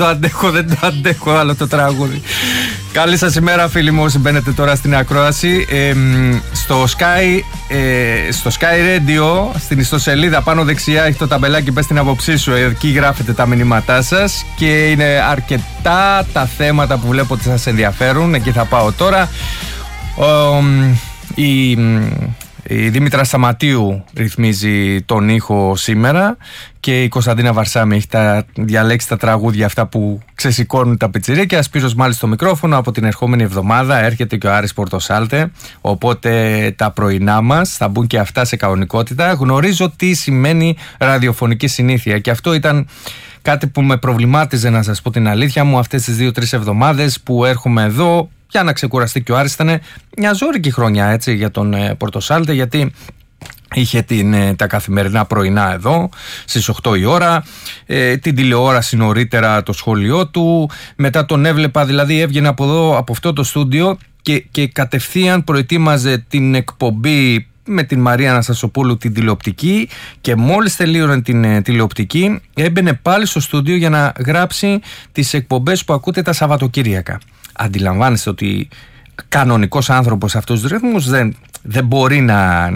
Δεν το αντέχω άλλο το τραγούδι. Καλή σας ημέρα, φίλοι μου, όσοι μπαίνετε τώρα στην ακρόαση. Στο Sky Radio, στην ιστοσελίδα πάνω δεξιά έχει το ταμπελάκι, πες την άποψή σου. Εκεί γράφετε τα μηνύματά σας και είναι αρκετά τα θέματα που βλέπω ότι σας ενδιαφέρουν. Εκεί θα πάω τώρα. Η Δήμητρα Σταματίου ρυθμίζει τον ήχο σήμερα και η Κωνσταντίνα Βαρσάμι έχει διαλέξει τα τραγούδια αυτά που ξεσηκώνουν τα πιτσιρίκια. Σπύρος μάλιστα στο μικρόφωνο. Από την ερχόμενη εβδομάδα έρχεται και ο Άρης Πορτοσάλτε, οπότε τα πρωινά μας θα μπουν και αυτά σε κανονικότητα. Γνωρίζω τι σημαίνει ραδιοφωνική συνήθεια και αυτό ήταν κάτι που με προβλημάτιζε, να σας πω την αλήθεια μου, αυτές τις 2-3 εβδομάδες που έρχομαι εδώ για να ξεκουραστεί και ο Άρης. Ήταν μια ζώρικη χρονιά, έτσι, για τον Πορτοσάλτε, γιατί είχε τα καθημερινά πρωινά εδώ στις 8 η ώρα, την τηλεόραση νωρίτερα, το σχολείο του, μετά τον έβλεπα, δηλαδή έβγαινε από εδώ, από αυτό το στούντιο και κατευθείαν προετοίμαζε την εκπομπή με την Μαρία Αναστασοπούλου, την τηλεοπτική, και μόλις τελείωνε την τηλεοπτική έμπαινε πάλι στο στούντιο για να γράψει τις εκπομπές που ακούτε τα Σαββατοκύριακα. Αντιλαμβάνεστε ότι κανονικός άνθρωπος σε αυτούς τους ρυθμούς δεν μπορεί να